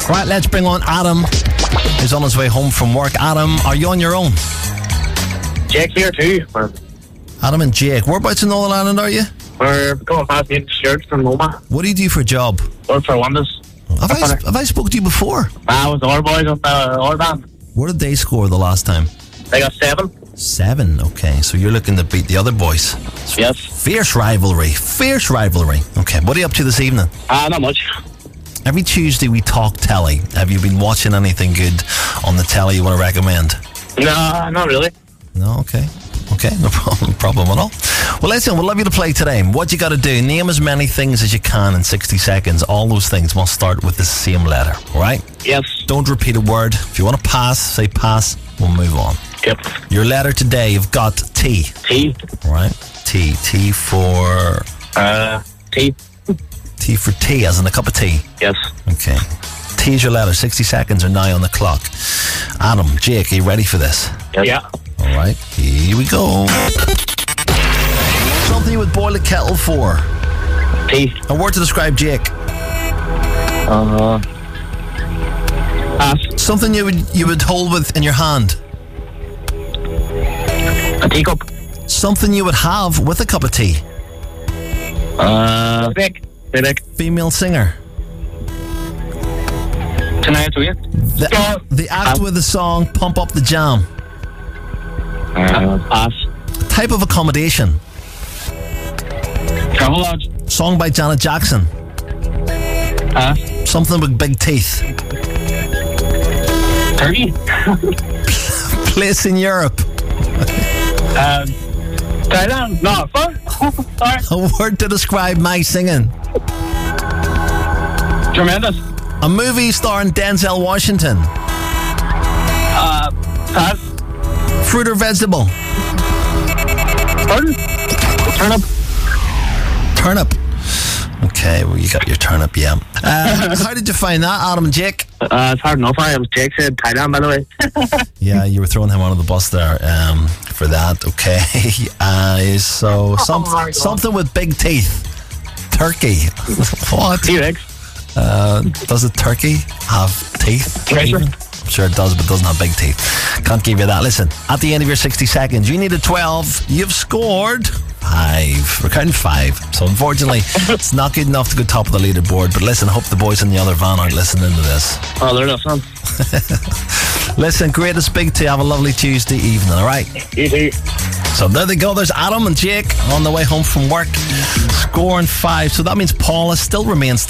Right, let's bring on Adam, who's on his way home from work. Adam, are you on your own? Jake here too. Adam and Jake. Whereabouts in Northern Ireland are you? We're going past the shirts from Loma. What do you do for a job? Work for Wonders. Have I spoke to you before? I was the other boys of the other band. What did they score the last time? They got 7. 7, okay. So you're looking to beat the other boys. Yes. Fierce rivalry. Okay, what are you up to this evening? Not much. Every Tuesday we talk telly. Have you been watching anything good on the telly you want to recommend? No, not really. No, okay. Okay, no problem at all. Well, listen, we'd love you to play today. What you got to do, name as many things as you can in 60 seconds. All those things must start with the same letter, all right? Yes. Don't repeat a word. If you want to pass, say pass. We'll move on. Yep. Your letter today, you've got T. T. All right? T. T for... T. T for tea, as in a cup of tea. Yes. Okay. T is your letter. 60 seconds are now on the clock. Adam, Jake, are you ready for this? Yes. Yeah. All right, here we go. Something you would boil a kettle for. T. A word to describe Jake. Pass. Something you would hold with in your hand. A teacup. Something you would have with a cup of tea. Vic. Female singer. Tonight, will you? The act with the song Pump Up the Jam. Pass. Type of accommodation. Travel lodge. Song by Janet Jackson. Pass. Something with big teeth. Turkey. Place in Europe. Thailand. No, sorry. A word to describe my singing. Tremendous. A movie starring Denzel Washington. Pass. Fruit or vegetable? Pardon? Turnip. Okay, well, you got your turnip, yeah. How did you find that, Adam and Jake? It's hard enough. Jake said Thailand, by the way. Yeah, you were throwing him under the bus there for that, okay. So, something with big teeth. Turkey. What? T-Rex. Does a turkey have teeth? Racer. I'm sure it does, but it doesn't have big teeth. Can't give you that. Listen, at the end of your 60 seconds, you needed 12. You've scored 5. We're counting 5. So unfortunately, it's not good enough to go top of the leaderboard. But listen, I hope the boys in the other van aren't listening to this. Oh, they're listening. Listen, great to speak to you. Have a lovely Tuesday evening, all right? You too. So there they go. There's Adam and Jake on the way home from work, scoring 5. So that means Paula still remains